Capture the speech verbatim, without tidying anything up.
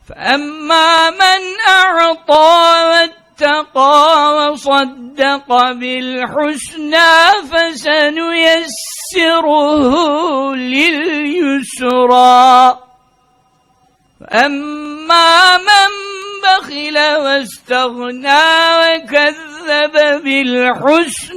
فأما من أعطى واتقى وصدق بالحسنى فسنيسره لليسرى وأما من بخل واستغنى وكذب بالحسنى